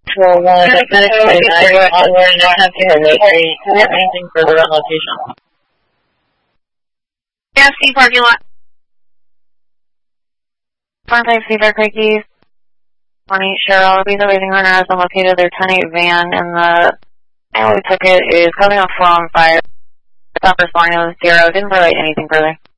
Well, one, medic 29, we're in attempting a late train. Do you have anything further on location? Yeah, C parking lot. Contact Cedar Creek East. 28 Cheryl. Visa waiting on us. Located their 10-8 van, and the alley ticket is coming off 415. Stop responding with 0. Didn't provide anything further.